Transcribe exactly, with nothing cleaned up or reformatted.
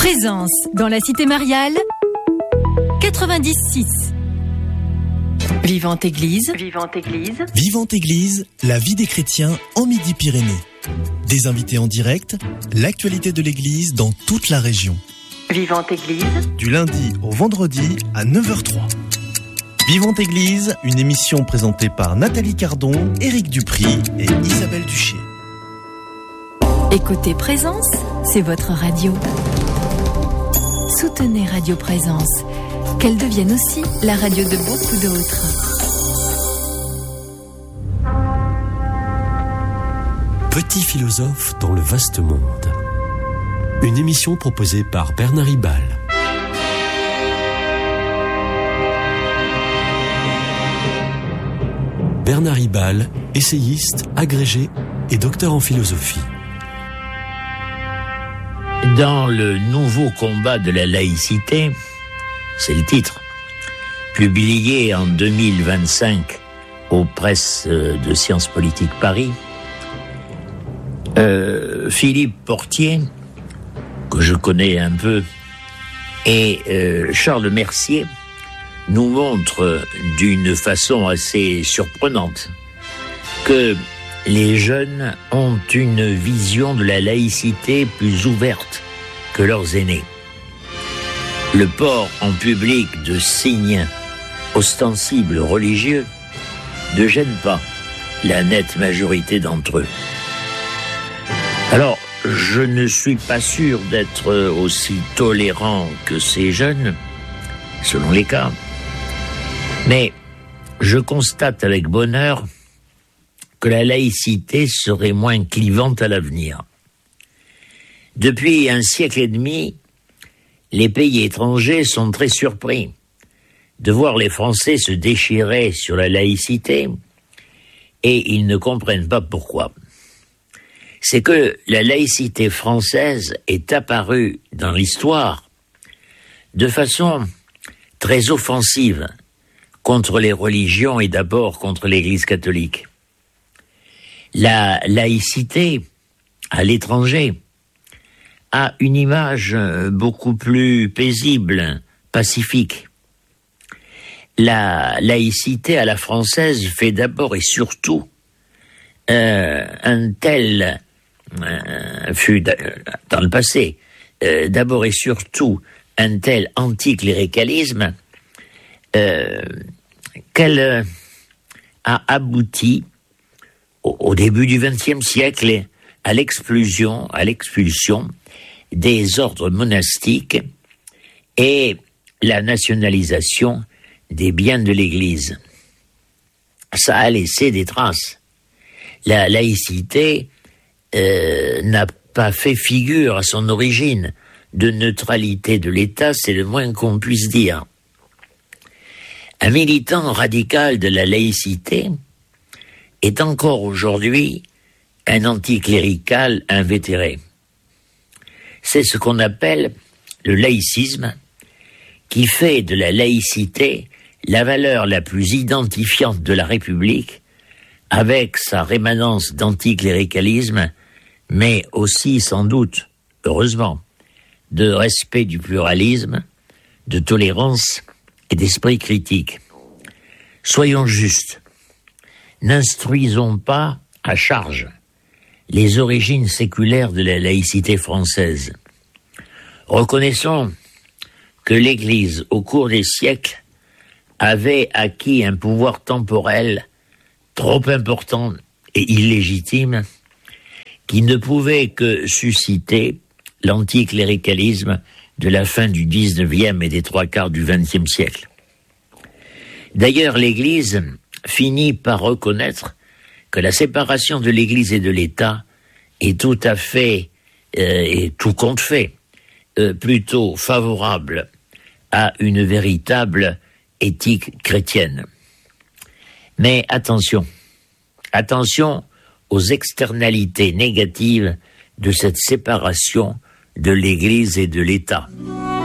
Présence dans la cité mariale quatre-vingt-dix six. Vivante Église. Vivante Église. Vivante Église, la vie des chrétiens en Midi-Pyrénées. Des invités en direct, l'actualité de l'Église dans toute la région. Vivante Église. Du lundi au vendredi à neuf heures zéro trois. Vivante Église, une émission présentée par Nathalie Cardon, Éric Dupry et Isabelle Duché. Écoutez Présence, c'est votre radio. Soutenez Radio Présence, qu'elle devienne aussi la radio de beaucoup d'autres. Petit philosophe dans le vaste monde. Une émission proposée par Bernard Ribal. Bernard Ribal, essayiste, agrégé et docteur en philosophie. Dans le nouveau combat de la laïcité, c'est le titre, publié en deux mille vingt-cinq aux presses de Sciences Politiques Paris, euh, Philippe Portier, que je connais un peu, et euh, Charles Mercier nous montrent d'une façon assez surprenante que les jeunes ont une vision de la laïcité plus ouverte que leurs aînés. Le port en public de signes ostensibles religieux ne gêne pas la nette majorité d'entre eux. Alors, je ne suis pas sûr d'être aussi tolérant que ces jeunes, selon les cas, mais je constate avec bonheur que la laïcité serait moins clivante à l'avenir. Depuis un siècle et demi, les pays étrangers sont très surpris de voir les Français se déchirer sur la laïcité et ils ne comprennent pas pourquoi. C'est que la laïcité française est apparue dans l'histoire de façon très offensive contre les religions et d'abord contre l'Église catholique. La laïcité à l'étranger a une image beaucoup plus paisible, pacifique. La laïcité à la française fait d'abord et surtout euh, un tel, euh, fut dans le passé, euh, d'abord et surtout un tel anticléricalisme euh, qu'elle a abouti au début du vingtième siècle, à l'expulsion, à l'expulsion des ordres monastiques et la nationalisation des biens de l'Église. Ça a laissé des traces. La laïcité euh, n'a pas fait figure à son origine de neutralité de l'État, c'est le moins qu'on puisse dire. Un militant radical de la laïcité est encore aujourd'hui un anticlérical invétéré. C'est ce qu'on appelle le laïcisme, qui fait de la laïcité la valeur la plus identifiante de la République, avec sa rémanence d'anticléricalisme, mais aussi sans doute, heureusement, de respect du pluralisme, de tolérance et d'esprit critique. Soyons justes. N'instruisons pas à charge les origines séculaires de la laïcité française. Reconnaissons que l'Église, au cours des siècles, avait acquis un pouvoir temporel trop important et illégitime qui ne pouvait que susciter l'anticléricalisme de la fin du dix-neuvième et des trois quarts du vingtième siècle. D'ailleurs, l'Église finit par reconnaître que la séparation de l'Église et de l'État est tout à fait, euh, et tout compte fait, euh, plutôt favorable à une véritable éthique chrétienne. Mais attention, attention aux externalités négatives de cette séparation de l'Église et de l'État.